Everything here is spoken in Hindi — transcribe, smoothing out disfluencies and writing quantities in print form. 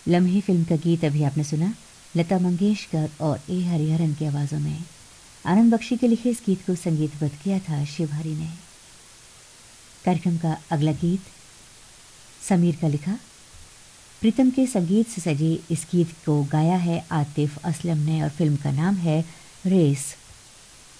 लम्हे फिल्म का गीत अभी आपने सुना, लता मंगेशकर और ए हरिहरन की आवाज़ों में। आनंद बख्शी के लिखे इस गीत को संगीतबद्ध किया था शिवहरी ने। कार्यक्रम का अगला गीत समीर का लिखा, प्रीतम के संगीत से सजे इस गीत को गाया है आतिफ असलम ने और फिल्म का नाम है रेस।